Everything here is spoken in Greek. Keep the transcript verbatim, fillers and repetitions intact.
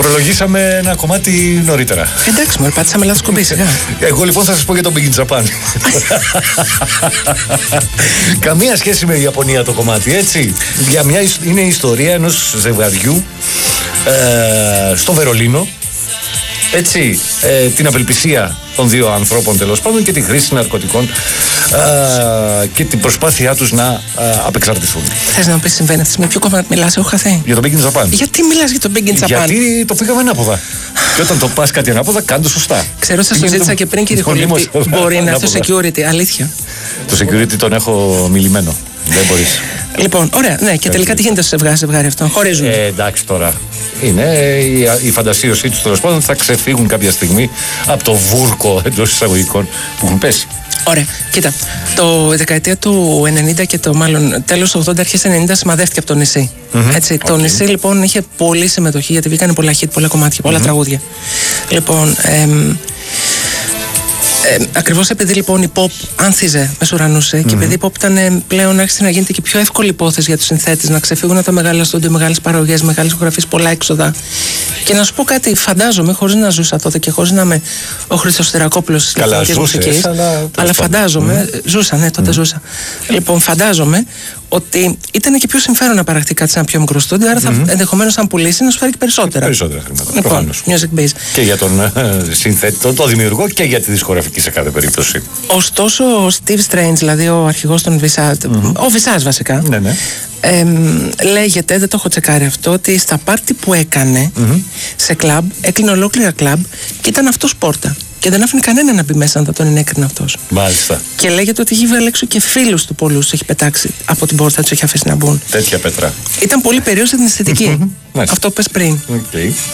Προλογίσαμε ένα κομμάτι νωρίτερα. Εντάξει, μωρέ, πάτησαμε λάθος κουμπί, σιγά. Εγώ λοιπόν θα σας πω για τον Big in Japan. Καμία σχέση με η Ιαπωνία το κομμάτι, έτσι. Για μια, είναι η ιστορία ενός ζευγαριού ε, στο Βερολίνο. Έτσι, ε, την απελπισία των δύο ανθρώπων τέλος πάντων και τη χρήση ναρκωτικών ε, και την προσπάθειά τους να ε, απεξαρτηθούν. Θες να μου πεις συμβαίνει αυτή με ποιο κομμάτι μιλάς, έχω χαθεί. Για το Big in Japan. Γιατί μιλάς για το Big in Japan? Γιατί το πήγαμε ανάποδα. Και όταν το πας κάτι ανάποδα, κάνε το σωστά. Ξέρω, σας το ζήτησα και πριν, κύριε Χολύπτη. Μπορεί να έρθει το security, αλήθεια. Το security τον έχω μιλημένο. Δεν μπορείς. Λοιπόν, ωραία, ναι, και τελικά τι γίνεται στο ζευγάρι, ζευγάρι αυτό? Χωρίζουν. Ε, εντάξει τώρα. Είναι η, η φαντασίωσή του τέλος πάντων θα ξεφύγουν κάποια στιγμή από το βούρκο εντός εισαγωγικών που έχουν πέσει. Ωραία, κοίτα. Το δεκαετία του ενενήντα και το μάλλον τέλος του ογδόντα, αρχές ενενήντα σημαδεύτηκε από το νησί. Mm-hmm. Έτσι, okay. Το νησί λοιπόν είχε πολλή συμμετοχή γιατί βγήκαν πολλά hit, πολλά κομμάτια, πολλά mm-hmm. τραγούδια. Λοιπόν. Εμ, Ε, ακριβώς επειδή λοιπόν η pop άνθιζε, μεσουρανούσε mm-hmm. και επειδή η pop ήταν πλέον άρχισε να γίνεται και πιο εύκολη υπόθεση για τους συνθέτες, να ξεφύγουν από τα μεγάλα στούντιο, μεγάλες παραγωγές, μεγάλες ηχογραφίες, πολλά έξοδα. Και να σου πω κάτι, φαντάζομαι, χωρίς να ζούσα τότε και χωρίς να είμαι ο Χρήστος Θηρακόπουλος της ηλεκτρονικής μουσικής, αλλά, αλλά φαντάζομαι, mm-hmm. ζούσα, ναι, τότε mm-hmm. ζούσα. Λοιπόν, φαντάζομαι ότι ήταν και πιο συμφέρον να παραχθεί κάτι σε ένα πιο μικρό στούντιο, άρα mm-hmm. θα ενδεχομένως αν πουλήσει να σου φέρει και περισσότερα. Περισσότερα χρήματα. Λοιπόν, music base. Και για τον ε, συνθέτη, τον, τον δημιουργό και για τη δισκογραφική σε κάθε περίπτωση. Ωστόσο, ο Steve Strange, δηλαδή ο αρχηγός των Visage, mm-hmm. ο Visage βασικά, ναι, ναι. Ε, λέγεται, δεν το έχω τσεκάρει αυτό, ότι στα πάρτι που έκανε mm-hmm. σε κλαμπ, έκλεινε ολόκληρα κλαμπ και ήταν αυτός πόρτα. Και δεν άφηνε κανένα να μπει μέσα αν θα τον ενέκρινε αυτός. Μάλιστα. Και λέγεται ότι έχει βγάλει έξω και φίλους του πολλούς, έχει πετάξει από την πόρτα, τους έχει αφήσει να μπουν. Τέτοια πέτρα. Ήταν πολύ περίεργο στην αισθητική. Αυτό που πες πριν. Okay.